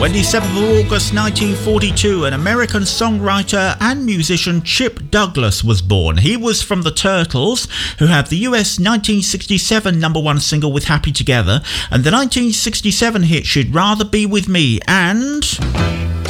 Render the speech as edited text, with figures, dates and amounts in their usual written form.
27th of August 1942, an American songwriter and musician, Chip Douglas, was born. He was from the Turtles, who had the US 1967 number one single with Happy Together, and the 1967 hit She'd Rather Be With Me, and